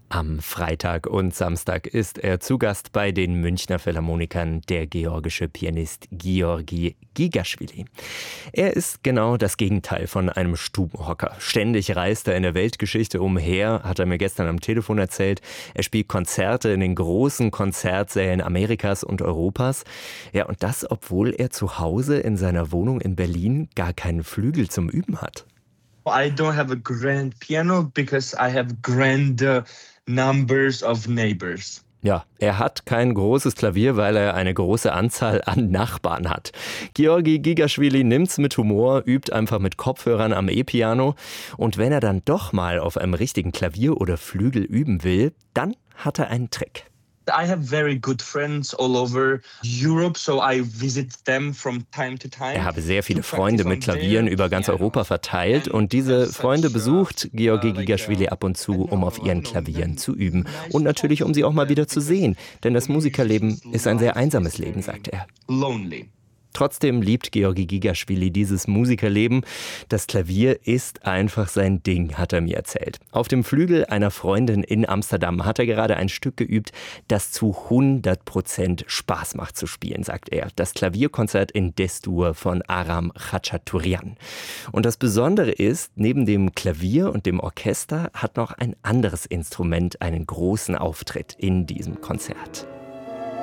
Am Freitag und Samstag ist er zu Gast bei den Münchner Philharmonikern, der georgische Pianist Giorgi Gigaschwili. Er ist genau das Gegenteil von einem Stubenhocker. Ständig reist er in der Weltgeschichte umher, hat er mir gestern am Telefon erzählt. Er spielt Konzerte in den großen Konzertsälen Amerikas und Europas. Ja, und das, obwohl er zu Hause in seiner Wohnung in Berlin gar keinen Flügel zum Üben hat. I don't have a grand piano because I have grand numbers of neighbors. Ja, er hat kein großes Klavier, weil er eine große Anzahl an Nachbarn hat. Giorgi Gigaschwili nimmt's mit Humor, übt einfach mit Kopfhörern am E-Piano. Und wenn er dann doch mal auf einem richtigen Klavier oder Flügel üben will, dann hat er einen Trick. I have very good friends all over Europe, so I visit them from time to time. Er habe sehr viele Freunde mit Klavieren über ganz Europa verteilt und diese Freunde besucht Giorgi Gigaschwili ab und zu, um auf ihren Klavieren zu üben. Und natürlich, um sie auch mal wieder zu sehen, denn das Musikerleben ist ein sehr einsames Leben, sagt er. Lonely. Trotzdem liebt Giorgi Gigaschwili dieses Musikerleben. Das Klavier ist einfach sein Ding, hat er mir erzählt. Auf dem Flügel einer Freundin in Amsterdam hat er gerade ein Stück geübt, das zu 100% Spaß macht zu spielen, sagt er. Das Klavierkonzert in Des-Dur von Aram Khachaturian. Und das Besondere ist, neben dem Klavier und dem Orchester hat noch ein anderes Instrument einen großen Auftritt in diesem Konzert.